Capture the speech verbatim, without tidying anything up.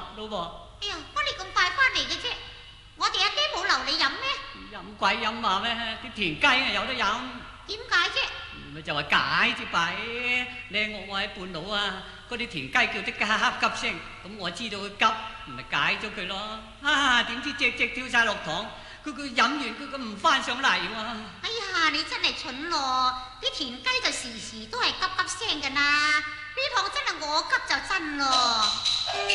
咯噃。 哎呀，乜你咁快翻嚟嘅啫？我哋阿爹冇留你飲咩？ 飲鬼飲啊咩？啲田雞啊有得飲。 點解啫？ 咪就話解之弊。你我我喺半路啊，嗰啲田雞叫得急急聲，咁我知道佢急，咪解咗佢咯。啊，點知隻隻跳晒落塘，佢佢飲完佢佢唔翻上嚟喎。 哎呀，你真係蠢咯！啲田雞就時時都係急急聲㗎啦，呢趟真係我急就真咯。